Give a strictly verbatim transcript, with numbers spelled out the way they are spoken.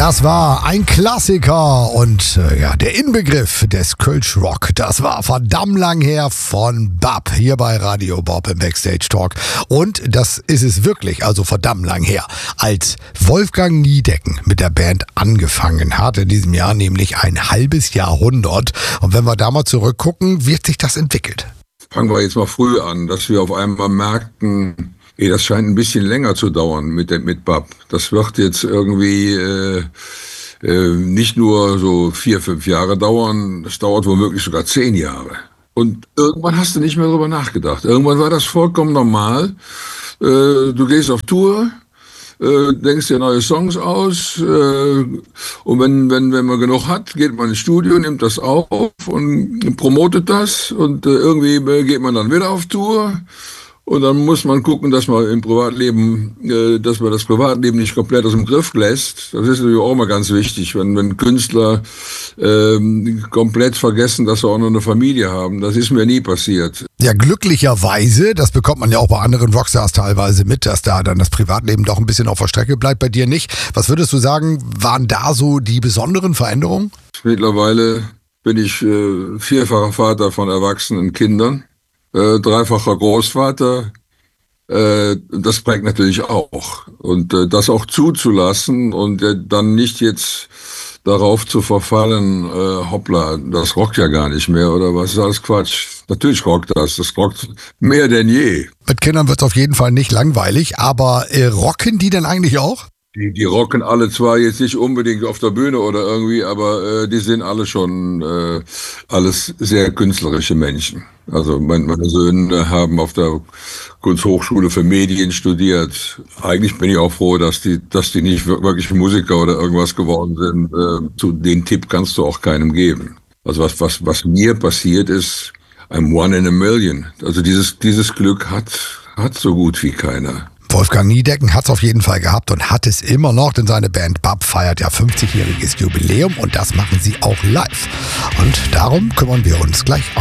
Das war ein Klassiker und äh, ja, der Inbegriff des Kölsch Rock. Das war verdammt lang her von Bab hier bei Radio Bob im Backstage Talk. Und das ist es wirklich, also verdammt lang her, als Wolfgang Niedecken mit der Band angefangen hat, in diesem Jahr nämlich ein halbes Jahrhundert. Und wenn wir da mal zurückgucken, wird sich das entwickelt. Fangen wir jetzt mal früh an, dass wir auf einmal merkten, ey, das scheint ein bisschen länger zu dauern mit, mit Bab. Das wird jetzt irgendwie äh, äh, nicht nur so vier, fünf Jahre dauern, das dauert womöglich sogar zehn Jahre. Und irgendwann hast du nicht mehr darüber nachgedacht. Irgendwann war das vollkommen normal. Äh, du gehst auf Tour, äh, denkst dir neue Songs aus äh, und wenn, wenn, wenn man genug hat, geht man ins Studio, nimmt das auf und promotet das und äh, irgendwie geht man dann wieder auf Tour. Und dann muss man gucken, dass man im Privatleben, äh, dass man das Privatleben nicht komplett aus dem Griff lässt. Das ist natürlich auch immer ganz wichtig, wenn, wenn Künstler ähm, komplett vergessen, dass sie auch noch eine Familie haben. Das ist mir nie passiert. Ja, glücklicherweise, das bekommt man ja auch bei anderen Rockstars teilweise mit, dass da dann das Privatleben doch ein bisschen auf der Strecke bleibt, bei dir nicht. Was würdest du sagen, waren da so die besonderen Veränderungen? Mittlerweile bin ich äh, vierfacher Vater von erwachsenen Kindern. Äh, dreifacher Großvater, äh, das prägt natürlich auch. Und äh, das auch zuzulassen und äh, dann nicht jetzt darauf zu verfallen, äh, hoppla, das rockt ja gar nicht mehr oder was ist alles Quatsch. Natürlich rockt das, das rockt mehr denn je. Mit Kindern wird es auf jeden Fall nicht langweilig, aber äh, rocken die denn eigentlich auch? Die, die rocken alle zwar jetzt nicht unbedingt auf der Bühne oder irgendwie, aber äh, die sind alle schon äh, alles sehr künstlerische Menschen. Also mein, meine Söhne haben auf der Kunsthochschule für Medien studiert. Eigentlich bin ich auch froh, dass die, dass die nicht wirklich Musiker oder irgendwas geworden sind. Äh, zu den Tipp kannst du auch keinem geben. Also was, was, was mir passiert ist, I'm one in a million. Also dieses, dieses Glück hat, hat so gut wie keiner. Wolfgang Niedecken hat es auf jeden Fall gehabt und hat es immer noch, denn seine Band Bab feiert ja fünfzigjähriges Jubiläum und das machen sie auch live. Und darum kümmern wir uns gleich auch.